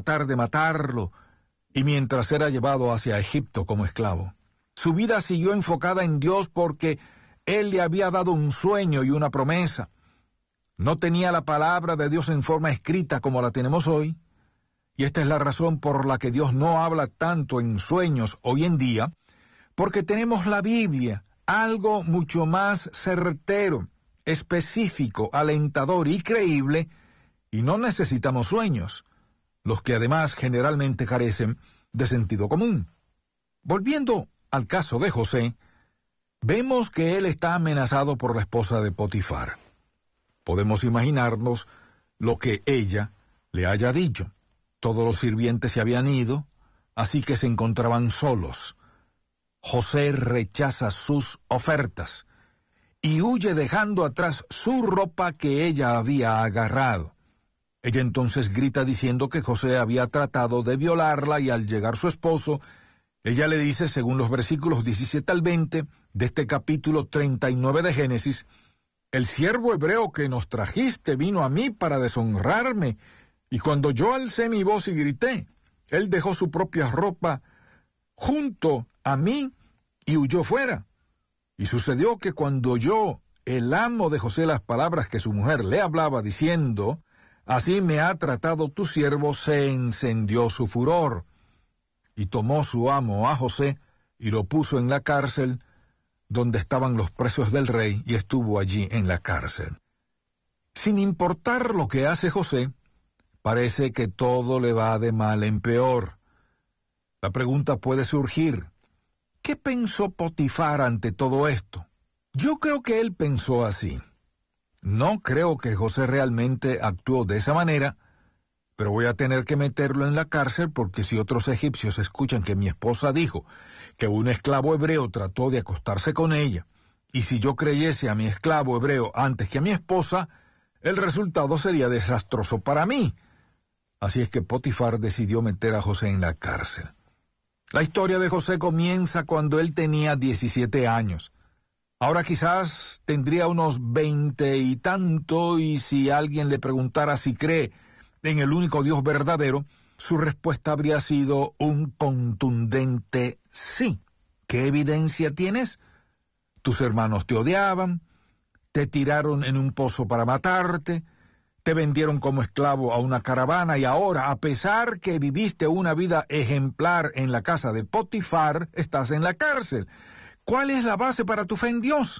tratar de matarlo, y mientras era llevado hacia Egipto como esclavo. Su vida siguió enfocada en Dios porque Él le había dado un sueño y una promesa. No tenía la palabra de Dios en forma escrita como la tenemos hoy, y esta es la razón por la que Dios no habla tanto en sueños hoy en día, porque tenemos la Biblia, algo mucho más certero, específico, alentador y creíble, y no necesitamos sueños, los que además generalmente carecen de sentido común. Volviendo al caso de José, vemos que él está amenazado por la esposa de Potifar. Podemos imaginarnos lo que ella le haya dicho. Todos los sirvientes se habían ido, así que se encontraban solos. José rechaza sus ofertas y huye dejando atrás su ropa que ella había agarrado. Ella entonces grita diciendo que José había tratado de violarla y al llegar su esposo, ella le dice, según los versículos 17 al 20 de este capítulo 39 de Génesis, «El siervo hebreo que nos trajiste vino a mí para deshonrarme, y cuando yo alcé mi voz y grité, él dejó su propia ropa junto a mí y huyó fuera. Y sucedió que cuando oyó el amo de José las palabras que su mujer le hablaba diciendo, así me ha tratado tu siervo, se encendió su furor. Y tomó su amo a José y lo puso en la cárcel donde estaban los presos del rey, y estuvo allí en la cárcel. Sin importar lo que hace José, parece que todo le va de mal en peor. La pregunta puede surgir, ¿qué pensó Potifar ante todo esto? Yo creo que él pensó así. No creo que José realmente actuó de esa manera, pero voy a tener que meterlo en la cárcel porque si otros egipcios escuchan que mi esposa dijo que un esclavo hebreo trató de acostarse con ella, y si yo creyese a mi esclavo hebreo antes que a mi esposa, el resultado sería desastroso para mí. Así es que Potifar decidió meter a José en la cárcel. La historia de José comienza cuando él tenía 17 años. Ahora quizás tendría unos 20 y tanto, y si alguien le preguntara si cree en el único Dios verdadero, su respuesta habría sido un contundente sí. ¿Qué evidencia tienes? Tus hermanos te odiaban, te tiraron en un pozo para matarte, te vendieron como esclavo a una caravana y ahora, a pesar que viviste una vida ejemplar en la casa de Potifar, estás en la cárcel. ¿Cuál es la base para tu fe en Dios?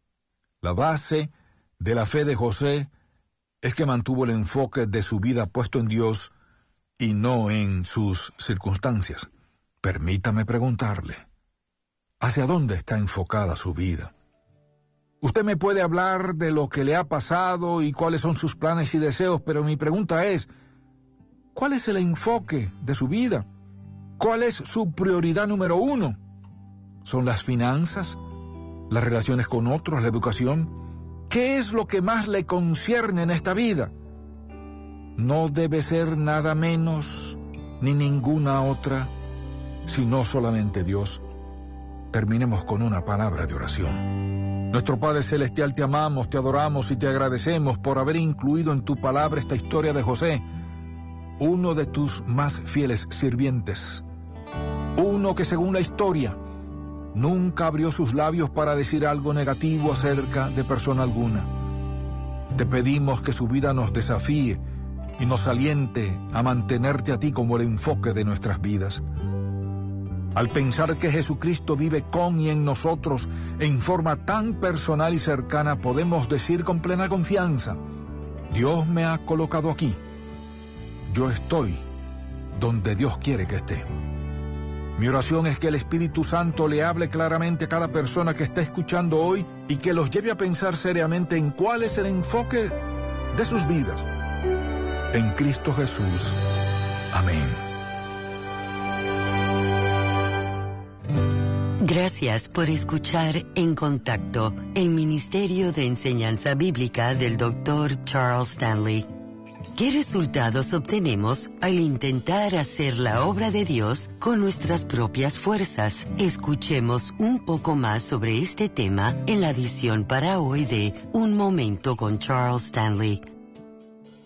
La base de la fe de José es que mantuvo el enfoque de su vida puesto en Dios y no en sus circunstancias. Permítame preguntarle, ¿hacia dónde está enfocada su vida? Usted me puede hablar de lo que le ha pasado y cuáles son sus planes y deseos, pero mi pregunta es, ¿cuál es el enfoque de su vida? ¿Cuál es su prioridad número 1? ¿Son las finanzas? ¿Las relaciones con otros? ¿La educación? ¿Qué es lo que más le concierne en esta vida? No debe ser nada menos ni ninguna otra, sino solamente Dios. Terminemos con una palabra de oración. Nuestro Padre Celestial, te amamos, te adoramos y te agradecemos por haber incluido en tu palabra esta historia de José, uno de tus más fieles sirvientes, uno que según la historia nunca abrió sus labios para decir algo negativo acerca de persona alguna. Te pedimos que su vida nos desafíe y nos aliente a mantenerte a ti como el enfoque de nuestras vidas. Al pensar que Jesucristo vive con y en nosotros en forma tan personal y cercana, podemos decir con plena confianza, Dios me ha colocado aquí. Yo estoy donde Dios quiere que esté. Mi oración es que el Espíritu Santo le hable claramente a cada persona que está escuchando hoy y que los lleve a pensar seriamente en cuál es el enfoque de sus vidas. En Cristo Jesús. Amén. Gracias por escuchar En Contacto, el Ministerio de Enseñanza Bíblica del Dr. Charles Stanley. ¿Qué resultados obtenemos al intentar hacer la obra de Dios con nuestras propias fuerzas? Escuchemos un poco más sobre este tema en la edición para hoy de Un Momento con Charles Stanley.